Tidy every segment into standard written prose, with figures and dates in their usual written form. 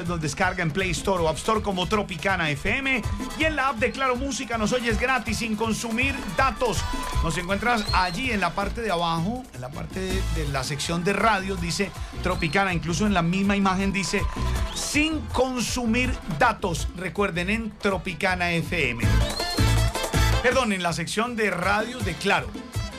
los descarga en Play Store o App Store como Tropicana FM. Y en la app de Claro Música nos oyes gratis sin consumir datos. Nos encuentras allí en la parte de abajo, en la parte de la sección de radios, dice Tropicana. Incluso en la misma imagen dice sin consumir datos. Recuerden, en Tropicana FM. Perdón, en la sección de radio de Claro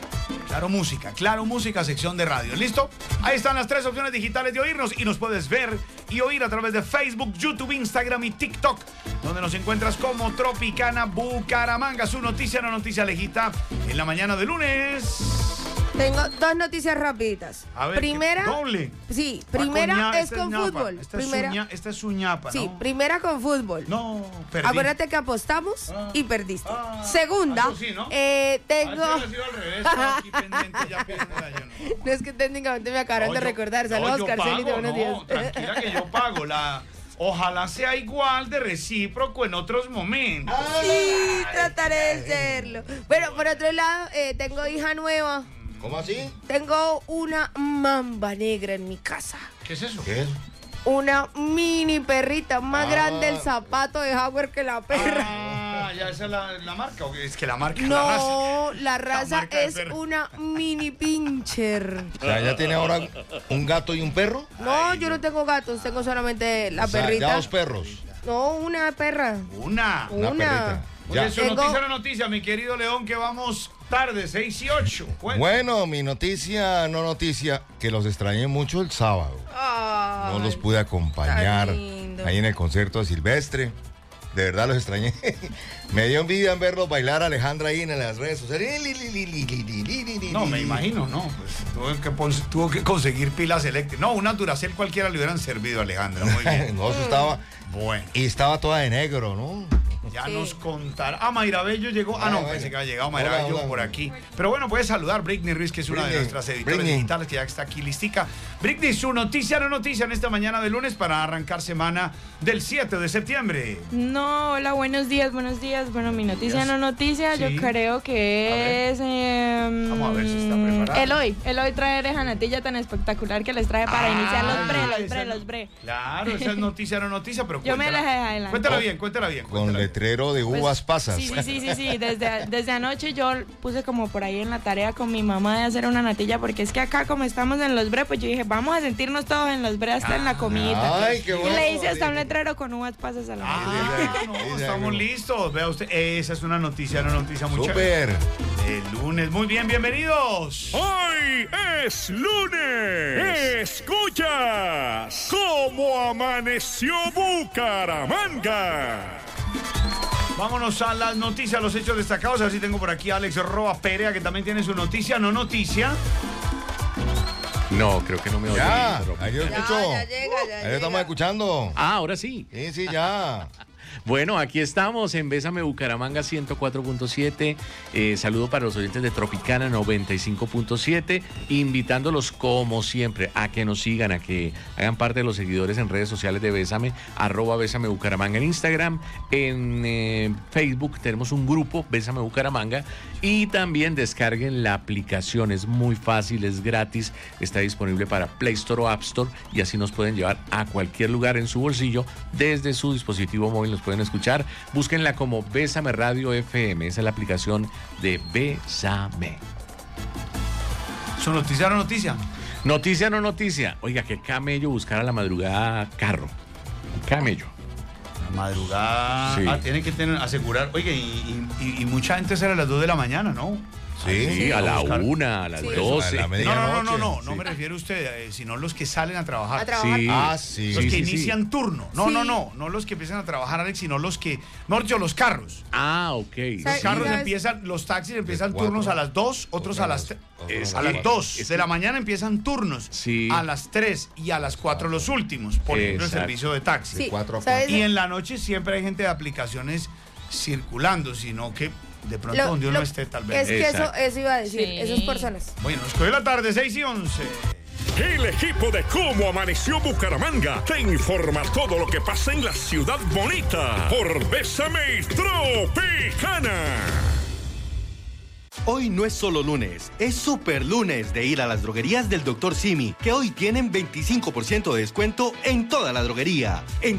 Música, sección de radio. ¿Listo? Ahí están las 3 opciones digitales de oírnos y nos puedes ver y oír a través de Facebook, YouTube, Instagram y TikTok, donde nos encuentras como Tropicana Bucaramanga. Su noticia, no noticia, Alejita, en la mañana de lunes. Tengo 2 noticias rapiditas. A ver, primera, doble. Sí, primera es con fútbol. Esta es su ñapa, ¿no? Sí, primera con fútbol. No, perdí. Acuérdate que apostamos y perdiste. Segunda, sí, ¿no? tengo... al revés, aquí pendiente, ya No, es que técnicamente me acabaron de recordar. Saludos, Carcelito, buenos días. Tranquila que yo pago. Ojalá sea igual de recíproco en otros momentos. Sí, trataré de serlo. Bueno, por otro lado, tengo hija nueva. ¿Cómo así? Tengo una mamba negra en mi casa. ¿Qué es eso? ¿Qué es? Una mini perrita, más grande el zapato de Jaguar que la perra. ¿Ya esa es la marca? ¿O es que la marca No, la raza? la raza marca es una mini pincher. O sea, ¿ya tiene ahora un gato y un perro? No, yo no tengo gatos, tengo solamente la O sea, perrita. ya 2 perros. No, una perra. Una perrita. Ya. Oye, su noticia, mi querido León, que vamos tarde, 6 y 8. Bueno, mi noticia, no noticia, que los extrañé mucho el sábado. Ay, No los pude acompañar tan lindo. ahí en el concierto de Silvestre. De verdad los extrañé. Me dio envidia en verlos bailar a Alejandra ahí en las redes sociales. No, me imagino, no. Pues tuvo que conseguir pilas eléctricas. No, una Duracell cualquiera le hubieran servido a Alejandra. Muy bien. No, eso estaba. Bueno. Y estaba toda de negro, ¿no? Ya nos contará. Mayra pensé que había llegado Mayra Hola, Bello hola. por aquí. Pero bueno, puedes saludar Britney Ruiz, que es una de nuestras editoras digitales, que ya está aquí listica. Britney, su noticia, no noticia en esta mañana de lunes para arrancar semana del 7 de septiembre. No, hola, buenos días. Bueno, mi noticia, no noticia, Sí. yo creo que es... Vamos a ver si está preparada. Eloy trae esa natilla tan espectacular que les trae para iniciar los bre. Claro, esa es noticia, no noticia, pero Yo me la dejé adelante. Cuéntala bien. Con letrero de uvas pasas. Sí. Desde anoche yo puse como por ahí en la tarea con mi mamá de hacer una natilla, porque es que acá como estamos en los bre, pues yo dije, vamos a sentirnos todos en los bre hasta en la comida. Ay, qué bueno. Y le hice hasta un letrero con uvas pasas a la natilla. No, estamos listos. Vea usted, esa es una noticia, no noticia muy Súper. chévere. El lunes, muy bien, bienvenidos. Hoy es lunes. Escuchas cómo amaneció Bucaramanga. Vámonos a las noticias, los hechos destacados. A ver si tengo por aquí a Alex Roa Perea, que también tiene su noticia, no noticia. No, creo que no me oye. Ya, bien, ahí yo escucho. Ya llega. Ahí lo estamos escuchando. ahora sí. Sí, ya. Bueno, aquí estamos en Bésame Bucaramanga 104.7. Saludo para los oyentes de Tropicana 95.7. Invitándolos, como siempre, a que nos sigan, a que hagan parte de los seguidores en redes sociales de Bésame, @Bésame Bucaramanga en Instagram. En Facebook tenemos un grupo, Bésame Bucaramanga. Y también descarguen la aplicación. Es muy fácil, es gratis. Está disponible para Play Store o App Store. Y así nos pueden llevar a cualquier lugar en su bolsillo. Desde su dispositivo móvil nos pueden escuchar. Búsquenla como Bésame Radio FM. Esa es la aplicación de Bésame. ¿Su noticia, no noticia? Noticia, no noticia. Oiga, qué camello buscar a la madrugada carro. Camello. La madrugada. Sí. Tienen que asegurar. Oye, y mucha gente sale a las 2 de la mañana, ¿no? Sí, a la 1, a las 12. A la medianoche. No me refiero a usted, sino los que salen a trabajar. A trabajar. Sí. Sí. Los que sí. inician turno. No, no los que empiezan a trabajar, Alex, sino los que, los carros. Ah, ok. Los Sí. carros ¿Sabes? empiezan, los taxis empiezan cuatro. turnos a las 2, otros a las 3. A las 2 de la mañana empiezan turnos. Sí. A las 3 y a las 4 los últimos, por ejemplo, el Exacto. servicio de taxi. Sí, 4 a ¿sabes? 4. Y en la noche siempre hay gente de aplicaciones circulando, sino que de pronto donde uno esté tal vez. Es que Exacto. eso iba a decir, Sí. esas personas. Bueno, nos coge la tarde, 6 y 11. El equipo de Cómo Amaneció Bucaramanga te informa todo lo que pasa en la ciudad bonita por Bésame Tropicana. Hoy no es solo lunes, es super lunes de ir a las droguerías del Dr. Simi, que hoy tienen 25% de descuento en toda la droguería.